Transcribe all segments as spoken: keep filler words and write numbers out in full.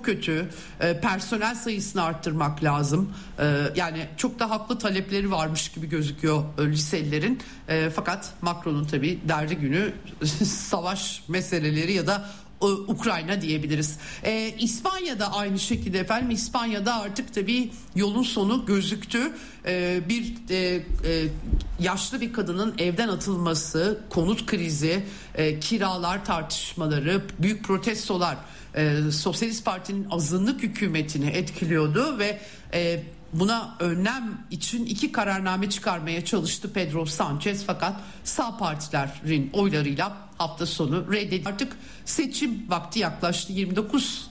kötü. E, personel sayısını arttırmak lazım. E, yani çok da haklı talepleri varmış gibi gözüküyor e, liselilerin. E, fakat Macron'un tabii derdi günü savaş meseleleri ya da Ukrayna diyebiliriz. Ee, İspanya'da aynı şekilde efendim. İspanya'da artık tabii yolun sonu gözüktü. Ee, bir e, e, yaşlı bir kadının evden atılması, konut krizi, e, kiralar tartışmaları, büyük protestolar e, Sosyalist Parti'nin azınlık hükümetini etkiliyordu ve e, buna önlem için iki kararname çıkarmaya çalıştı Pedro Sanchez, fakat sağ partilerin oylarıyla hafta sonu reddedildi. Artık seçim vakti yaklaştı. yirmi dokuz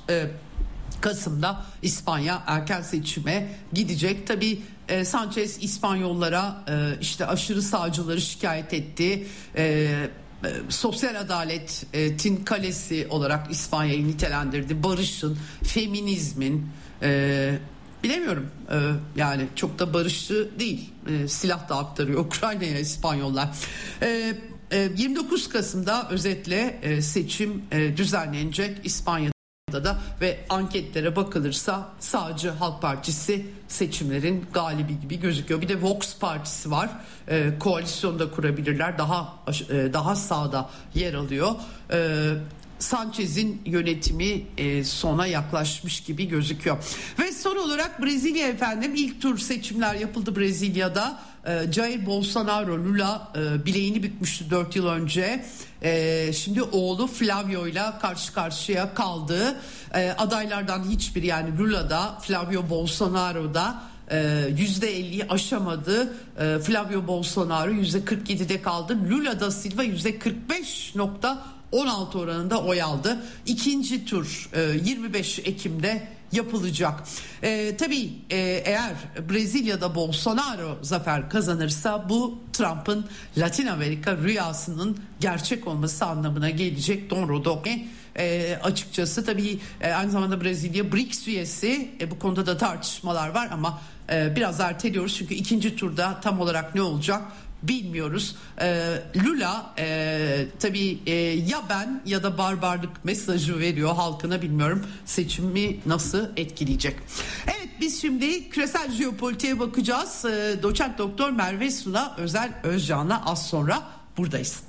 Kasım'da İspanya erken seçime gidecek. Tabii e, Sanchez İspanyollara e, işte aşırı sağcıları şikayet etti. E, e, sosyal adaletin kalesi olarak İspanya'yı nitelendirdi. Barışın, feminizmin, e, bilemiyorum ee, yani çok da barışçı değil. Ee, silah da aktarıyor Ukrayna'ya İspanyollar. Ee, e, yirmi dokuz Kasım'da özetle e, seçim e, düzenlenecek İspanya'da da ve anketlere bakılırsa sağcı Halk Partisi seçimlerin galibi gibi gözüküyor. Bir de Vox Partisi var. Ee, koalisyonda kurabilirler. Daha e, daha sağda yer alıyor. Ee, Sanchez'in yönetimi e, sona yaklaşmış gibi gözüküyor. Ve son olarak Brezilya efendim, ilk tur seçimler yapıldı Brezilya'da. E, Jair Bolsonaro, Lula e, bileğini bükmüştü dört yıl önce. E, şimdi oğlu Flavio ile karşı karşıya kaldı. E, adaylardan hiçbiri, yani Lula'da, Flavio Bolsonaro'da yüzde elliyi aşamadı. E, Flavio Bolsonaro yüzde kırk yedide kaldı. Lula da Silva yüzde kırk beş nokta on altı oranında oy aldı. İkinci tur e, yirmi beş Ekim'de yapılacak. E, tabii e, eğer Brezilya'da Bolsonaro zafer kazanırsa bu Trump'ın Latin Amerika rüyasının gerçek olması anlamına gelecek. Don Rodrigue e, açıkçası tabii e, aynı zamanda Brezilya B R I C S üyesi. E, bu konuda da tartışmalar var ama e, biraz erteliyoruz çünkü ikinci turda tam olarak ne olacak bilmiyoruz. Ee, Lula e, tabii e, ya ben ya da barbarlık mesajı veriyor halkına, bilmiyorum seçimi nasıl etkileyecek. Evet, biz şimdi küresel jeopolitiğe bakacağız. Ee, Doçent Doktor Merve Suna Özel Özcan'la az sonra buradayız.